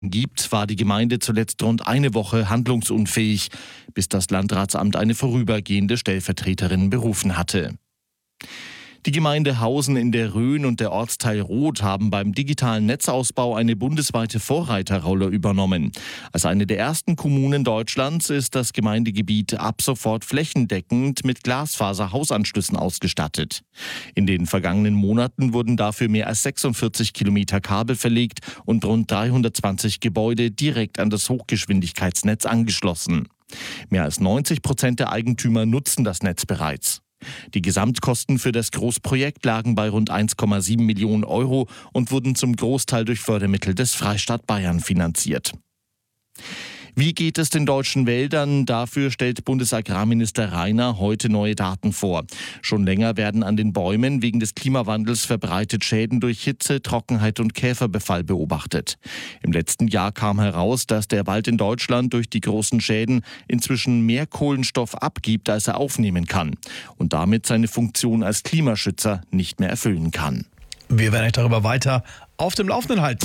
gibt, war die Gemeinde zuletzt rund eine Woche handlungsunfähig, bis das Landratsamt eine vorübergehende Stellvertreterin berufen hatte. Die Gemeinde Hausen in der Rhön und der Ortsteil Roth haben beim digitalen Netzausbau eine bundesweite Vorreiterrolle übernommen. Als eine der ersten Kommunen Deutschlands ist das Gemeindegebiet ab sofort flächendeckend mit Glasfaser-Hausanschlüssen ausgestattet. In den vergangenen Monaten wurden dafür mehr als 46 Kilometer Kabel verlegt und rund 320 Gebäude direkt an das Hochgeschwindigkeitsnetz angeschlossen. Mehr als 90% der Eigentümer nutzen das Netz bereits. Die Gesamtkosten für das Großprojekt lagen bei rund 1,7 Millionen Euro und wurden zum Großteil durch Fördermittel des Freistaat Bayern finanziert. Wie geht es den deutschen Wäldern? Dafür stellt Bundesagrarminister Rainer heute neue Daten vor. Schon länger werden an den Bäumen wegen des Klimawandels verbreitet Schäden durch Hitze, Trockenheit und Käferbefall beobachtet. Im letzten Jahr kam heraus, dass der Wald in Deutschland durch die großen Schäden inzwischen mehr Kohlenstoff abgibt, als er aufnehmen kann und damit seine Funktion als Klimaschützer nicht mehr erfüllen kann. Wir werden euch darüber weiter auf dem Laufenden halten.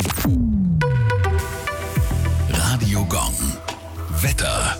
Radio Gong. Wetter.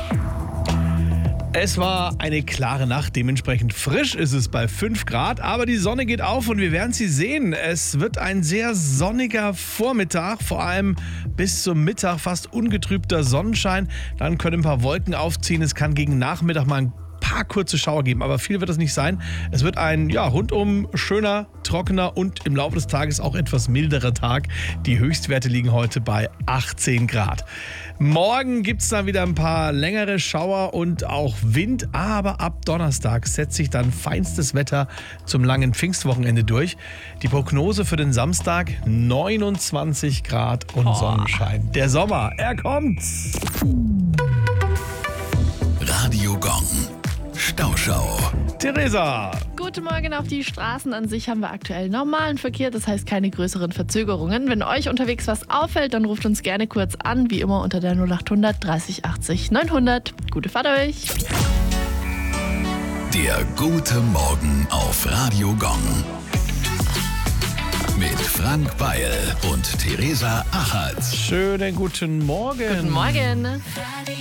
Es war eine klare Nacht, dementsprechend frisch ist es bei 5 Grad, aber die Sonne geht auf und wir werden sie sehen. Es wird ein sehr sonniger Vormittag, vor allem bis zum Mittag fast ungetrübter Sonnenschein. Dann können ein paar Wolken aufziehen, es kann gegen Nachmittag mal ein paar kurze Schauer geben, aber viel wird es nicht sein. Es wird ein rundum schöner, trockener und im Laufe des Tages auch etwas milderer Tag. Die Höchstwerte liegen heute bei 18 Grad. Morgen gibt es dann wieder ein paar längere Schauer und auch Wind, aber ab Donnerstag setzt sich dann feinstes Wetter zum langen Pfingstwochenende durch. Die Prognose für den Samstag 29 Grad und Sonnenschein. Der Sommer, er kommt! Radio Gong. Stauschau. Theresa. Guten Morgen. Auf die Straßen an sich haben wir aktuell normalen Verkehr, das heißt keine größeren Verzögerungen. Wenn euch unterwegs was auffällt, dann ruft uns gerne kurz an, wie immer unter der 0800 30 80 900. Gute Fahrt euch. Der gute Morgen auf Radio Gong. Mit Frank Beil und Theresa Achatz. Schönen guten Morgen. Guten Morgen.